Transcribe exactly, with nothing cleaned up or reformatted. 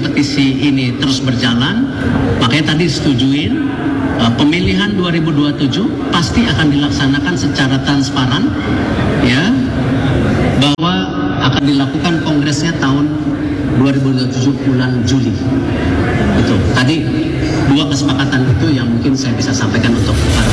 kompetisi ini terus berjalan, makanya tadi setujuin uh, pemilihan dua ribu dua puluh tujuh pasti akan dilaksanakan secara transparan, ya, bahwa akan dilakukan kongresnya tahun dua ribu dua puluh tujuh bulan Juli. Itu tadi dua kesepakatan itu yang mungkin saya bisa sampaikan untuk